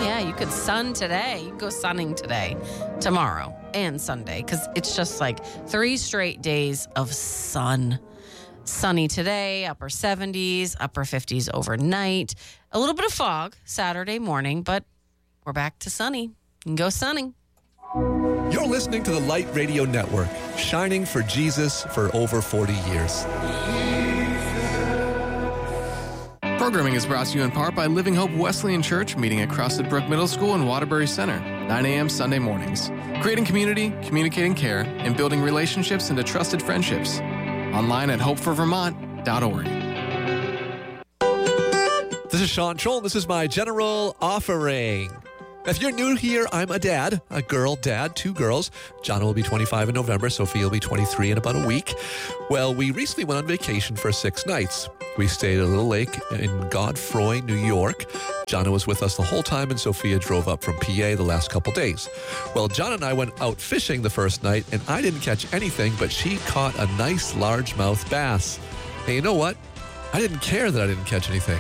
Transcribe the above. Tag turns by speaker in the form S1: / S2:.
S1: yeah, you could sun today. You can go sunning today, tomorrow, and Sunday, because it's just like 3 straight days of sun. Sunny today, upper 70s, upper 50s overnight. A little bit of fog Saturday morning, but we're back to sunny. You can go sunning.
S2: You're listening to the Light Radio Network, shining for Jesus for over 40 years.
S3: Programming is brought to you in part by Living Hope Wesleyan Church, meeting at Crosted Brook Middle School and Waterbury Center, 9 a.m. Sunday mornings. Creating community, communicating care, and building relationships into trusted friendships. Online at hopeforvermont.org.
S2: This is Sean Troll. This is my general offering. If you're new here, I'm a dad, a girl dad, 2 girls. Jonna will be 25 in November. Sophia will be 23 in about a week. Well, we recently went on vacation for 6 nights. We stayed at a little lake in Godfrey, New York. Jonna was with us the whole time, and Sophia drove up from PA the last couple days. Well, Jonna and I went out fishing the first night, and I didn't catch anything, but she caught a nice largemouth bass. And you know what? I didn't care that I didn't catch anything.